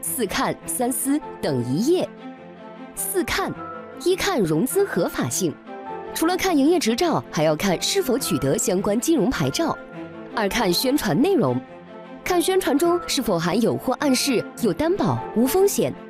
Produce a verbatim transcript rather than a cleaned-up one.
四看、三思等一页。四看：一看融资合法性，除了看营业执照，还要看是否取得相关金融牌照。二看宣传内容，看宣传中是否含有或暗示有担保、无风险、